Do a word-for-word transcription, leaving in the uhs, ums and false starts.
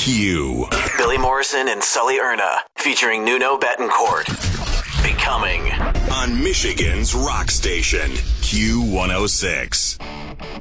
Q. Billy Morrison and Sully Erna, featuring Nuno Bettencourt. Becoming. On Michigan's rock station, Q one oh six.